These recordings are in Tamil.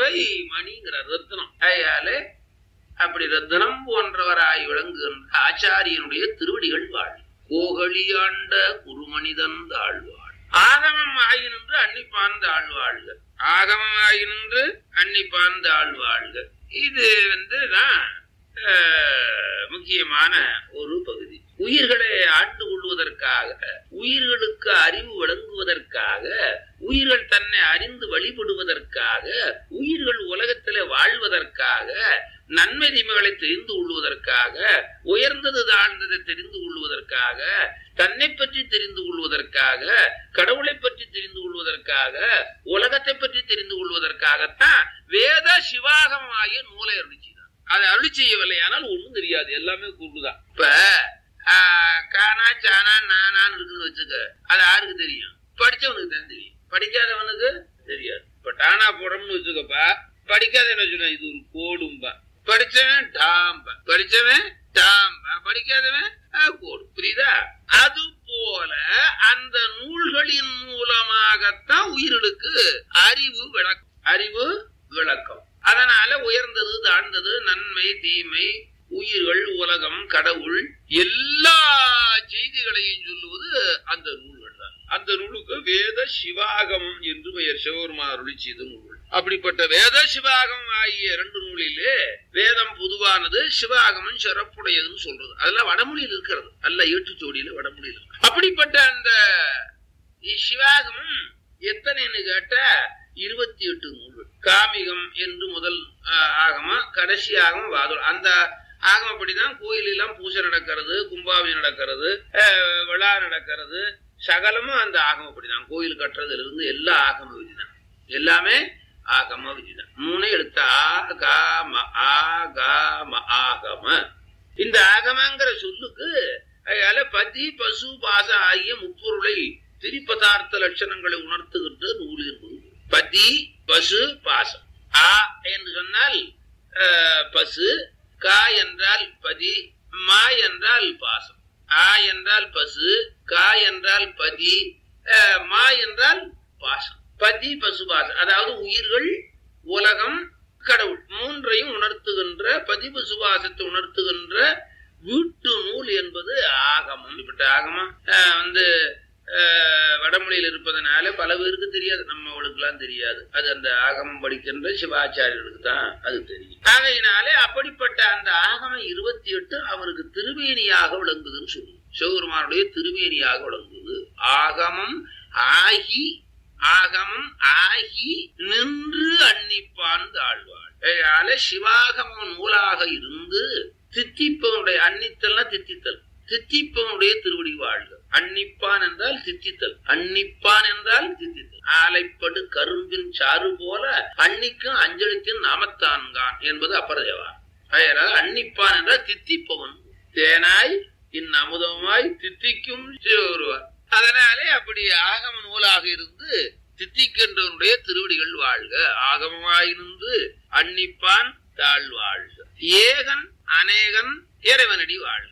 கோகலை மணிங்கிறார் ரத்னம். ஆயாலே அப்படி ரத்னம் போன்றவராய் விளங்குகின்ற ஆச்சாரியனுடைய திருவடிகள் வாழ். கோகலியாண்ட குருமனிதன் தாழ்வாள். ஆகமம் ஆயினின்று அன்னிப்பார்ந்த ஆழ்வாழ்க. ஆகமம் ஆயினின்று அன்னிப்பார்ந்த ஆழ்வாழ்க. இது தான் முக்கியமான ஒரு பகுதி. உயிர்களை ஆண்டு கொள்வதற்காக, உயிர்களுக்கு அறிவு வழங்குவதற்காக, உயிர்கள் தன்னை அறிந்து வழிபடுவதற்காக, உயிர்கள் உலகத்திலே வாழ்வதற்காக, நன்மை தீமைகளை தெரிந்து கொள்வதற்காக, உயர்ந்தது தாழ்ந்ததை தெரிந்து கொள்வதற்காக, தன்னை பற்றி தெரிந்து கொள்வதற்காக, கடவுளை பற்றி தெரிந்து கொள்வதற்காக, உலகத்தை பற்றி தெரிந்து கொள்வதற்காகத்தான் வேத சிவாகமாகிய நூலை அருளிச்சார். அதை அருளி செய்யவில்லையானால் ஒண்ணும் தெரியாது, எல்லாமே கூடுதான். இப்ப கானா சானா நானான்னு இருக்குன்னு வச்சுக்க, அது யாருக்கு தெரியும்? படிச்சவனுக்கு தான் தெரியும், படிக்காதவனுக்கு தெரியாது. இப்ப டானா போடுறோம்னு வச்சுக்கப்பா, படிக்காத என்ன சொன்ன இது ஒரு கோடும்பா, படிச்சவன் டாம்பா, படிச்சவன் டாம்பா, படிக்காதவன் கோடு. புரியுதா? அது போல அந்த நூல்களின் மூலமாகத்தான் உயிர்களுக்கு அறிவு விளக்கம், அறிவு விளக்கம். அதனால உயர்ந்தது தாழ்ந்தது, நன்மை தீமை, உயிர்கள், உலகம், கடவுள் எல்லா செய்திகளையும் சொல்லுவது அந்த நூல்கள் தான். அந்த நூலுக்கு வேத சிவாகமம் என்று பெயர். சிவபெருமான் அருளி செய்த நூல்கள். அப்படிப்பட்ட வேத சிவாகமம் ஆகிய 2 நூலிலே வேதம் பொதுவானது, சிவாகமம் சிறப்புடையதுன்னு சொல்றது. அதெல்லாம் வடமொழியில் இருக்கிறது, அல்ல ஏற்றுச்சோடியில வடமொழியில் இருக்கு. அப்படிப்பட்ட அந்த சிவாகமம் எத்தனைன்னு கேட்ட 28 நூல்கள். காமிகம் என்று முதல் ஆகமம், கடைசி ஆகமம் வாதம். அந்த ஆகமம் அப்படிதான் கோயிலெல்லாம் பூஜை நடக்கிறது, கும்பாவி நடக்கிறது, விழா நடக்கிறது, சகலமும் அந்த ஆகமம் அப்படிதான். கோயில் கட்டுறதுல இருந்து எல்லா ஆகம விதிதான், எல்லாமே ஆகம விதிதான். 3 எழுத்து ஆகம ஆகம ஆகம. இந்த ஆகமங்கிற சொல்லுக்கு பதி பசு பாச ஆகிய முப்பொருளை திரிபதார்த்த லட்சணங்களை உணர்த்துகின்ற நூல் என்பது. பதி பசு பாசம். ஆ என்று சொன்னால் பசு, கா என்றால் பதி, மா என்றால் பாசம். ஆ என்றால் பசு, கா என்றால் பதி, மா என்றால் பாசம். பதி பசு பாசம், அதாவது உயிர்கள், உலகம், கடவுள் 3ஐயும் உணர்த்துகின்ற, பதி பசு பாசத்தை உணர்த்துகின்ற வீட்டு நூல் என்பது ஆகமம். இப்பட்ட ஆகமம் வடமொழியில் இருப்பதனால பல பேருக்கு தெரியாது, நம்மளுக்கு எல்லாம் தெரியாது. அது அந்த ஆகமம் படிக்கின்ற சிவாச்சாரியர்களுக்கு தான் அது தெரியும். ஆகையினாலே அப்படிப்பட்ட அந்த ஆகமம் 28 அவருக்கு திருமேனியாக விளங்குதுன்னு சொல்லுது. சிவபெருமானுடைய திருமேனியாக விளங்குது. ஆகமம் ஆகி, ஆகமம் ஆகி நின்று அன்னிப்பான் தாழ்வாள். சிவாகமம் நூலாக இருந்து தித்திப்பவனுடைய, அன்னித்தல்னா தித்தித்தல், தித்திப்பவனுடைய திருவடி வாழ்க. அன்னிப்பான் என்றால் தித்தித்தல், அன்னிப்பான் என்றால் தித்தித்தல். ஆலைப்படு கரும்பின் சாறு போல அன்னிக்கும் அஞ்சலிக்கும் நாமத்தான்கான் என்பது அப்பரதேவா. அதனால் அன்னிப்பான் என்றால் தித்திப்பவன். தேனாய் இந்நமுதமாய் தித்திக்கும் சிவருவார். அதனாலே அப்படி ஆகம நூலாக இருந்து தித்திக்கின்றவனுடைய திருவடிகள் வாழ்க. ஆகமமாயிருந்து அன்னிப்பான் தாழ்வாழ்க. ஏகன் அநேகன் இறைவனடி வாழ்க.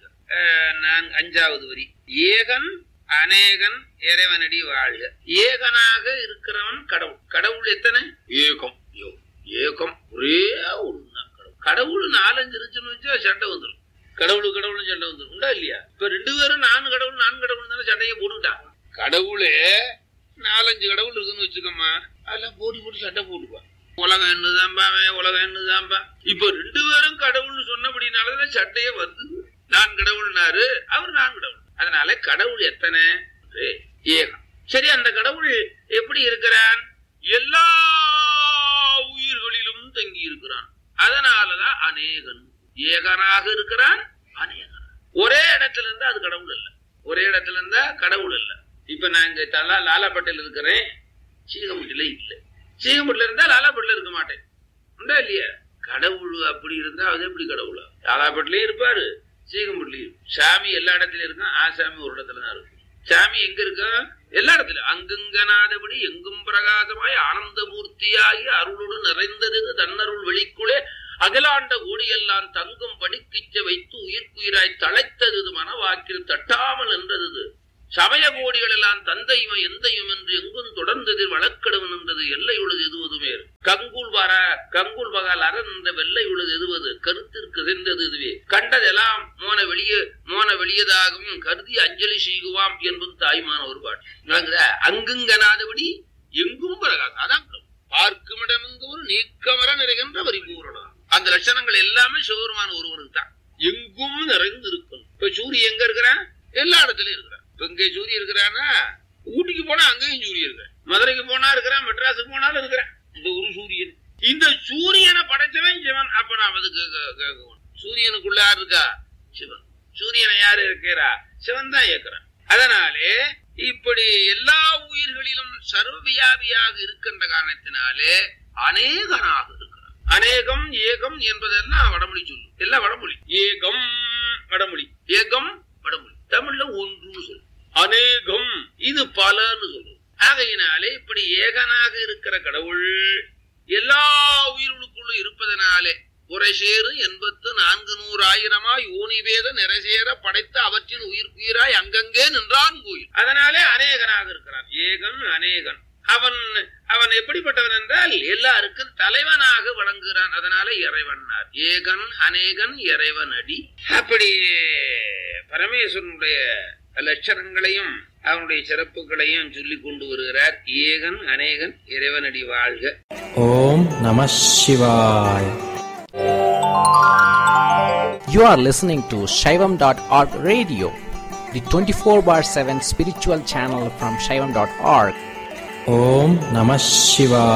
5வது வரி. ஏகன் அநேகன் இறைவனடி வாழ்க. ஏகனாக இருக்கிறவன் கடவுள். கடவுள் எத்தனை? ஏகம். ஏகம் ஒரே ஒண்ணுதான் கடவுள். கடவுள் 4-5 இருந்துச்சுன்னு வச்சா சண்டை வந்துடும். கடவுள் கடவுள் சண்டை வந்துடும், உண்டா இல்லையா? இப்ப 2 பேரும் 4 கடவுள் 4 கடவுள் தானே சண்டையை போட்டுட்டான். கடவுளே 4-5 கடவுள் இருக்குன்னு வச்சுக்கோமா, அதெல்லாம் போட்டி போட்டு சண்டை போட்டுப்பான். உலகம் என்னதான்பா, உலகம் என்னதான்பா. இப்ப 2 பேரும் கடவுள்னு சொன்னபடினாலதான் சண்டையே வந்து. நான் கடவுள்னாரு, அவர் நான் கடவுள். அதனால கடவுள் எத்தனை? ஏகம். சரி, அந்த கடவுள் எப்படி இருக்கிறான்? எல்லா உயிர்களிலும் தங்கி இருக்கிறான். அதனாலதான் அநேகன். ஏகனாக இருக்கிறான், அநேகன். ஒரே இடத்துல இருந்தா அது கடவுள் அல்ல, ஒரே இடத்துல இருந்தா கடவுள் அல்ல. இப்ப நான் இங்க லாலாப்பட்டில் இருக்கிறேன், சீகமுட்டில இல்லை. சீகமுட்டில இருந்தா லாலாப்பட்டில இருக்க மாட்டேன், உண்டா இல்லையா? கடவுள் அப்படி இருந்தா அது எப்படி கடவுளா? லாலாப்பட்டிலே இருப்பாரு, சீகமுட்டிலையும். சாமி எல்லா இடத்துலயும் இருக்கும், ஆசாமி ஒரு இடத்துலதான் இருக்கும். சாமி எங்க இருக்கும்? எல்லா இடத்துலயும். அங்குங்கனாதபடி எங்கும் பிரகாசமாய் ஆனந்த மூர்த்தியாகி அருளோடு நிறைந்தது தன்னருள் வெளிக்குள்ளே அகிலாண்ட கோடியெல்லாம் தங்கும் படிக்கிச்ச வைத்து உயிர்க்குயிராய் தழைத்தது மனவாக்கில் தட்டாமல் என்றது. சமய கோடிகள் எல்லாம் தந்தையும் எந்தையும் என்று எங்கும் தொடர்ந்ததில் வழக்கடவன் என்றது எல்லையுள்ளது எதுவதுமே. கங்குள் கங்குல் பகால் அரண் என்ற வெள்ளை உழுது எதுவது கருத்திற்கு சென்றது இதுவே கண்டதெல்லாம் மோன வெளியதாகவும் கருதி அஞ்சலி செய்குவாம் என்பது தாய்மான ஒரு பாட்டு. அங்குங்கனாதபடி எங்கும் பிரகாசம். அதான் பார்க்குமிடமெங்கு ஒரு நீக்கமர நிறைகின்ற வரி பூரணம். அந்த லட்சணங்கள் எல்லாமே சிவபெருமான ஒருவனுக்கு தான். எங்கும் நிறைந்து இருக்கணும். இப்ப சூரியன் எங்க இருக்கிறான்? எல்லா இடத்துலயும் இருக்கிறான். இப்ப இங்க சூரியன் இருக்கிறான்னா ஊட்டிக்கு போனா அங்கேயும் சூரியன் இருக்கிறான், மதுரைக்கு போனா இருக்கிறான், மெட்ராஸுக்கு போனாலும் இருக்கிறான். இந்த ஒரு சூரியன், இந்த சூரியனை படைச்சவன் சிவன். அப்ப நாம் அதுக்கு கேட்கணும், சூரியனுக்குள்ள யாரு இருக்கா? சிவன். சூரியனை யாரு இருக்கிறா? சிவன் தான் இயக்குறான். அதனாலே இப்படி எல்லா உயிர்களிலும் சர்வவியாபியாக இருக்கின்ற காரணத்தினாலே அநேகனாக இருக்கிறான். அநேகம் ஏகம் என்பதெல்லாம் வடமொழி சொல்லும். எல்லாம் வடமொழி. ஏகம் வடமொழி, ஏகம் வடமொழி. தமிழ்ல ஒன்று சொல்லு, அநேகம் இது பலன்னு சொல்லும். ஆகையினாலே இப்படி ஏகனாக இருக்கிற கடவுள் எல்லா உயிர்களுக்குள்ளும் இருப்பதனாலே உரை சேரு 84,100,000 ஓனிவேத நிறைசேர படைத்த அவற்றின் உயிராய் அங்கங்கே நின்றான் கோயில். அதனாலே அநேகனாக இருக்கிறான். ஏகன் அநேகன். அவன் எப்படிப்பட்டவன் என்றால் எல்லாருக்கும் தலைவனாக வழங்குகிறான். அதனால இறைவனார். ஏகன் அநேகன் இறைவன் அடி. அப்படி பரமேஸ்வரனுடைய லட்சணங்களையும் அவனுடைய சிறப்புகளையும் சொல்லிக் கொண்டு வருகிறார். ஏகன் அநேகன் இறைவனடி வாழ்க. ஓம் நம சிவாய. You are listening to Shaivam.org radio, the 24/7 spiritual channel from Shaivam.org. Om Namah Shivaya.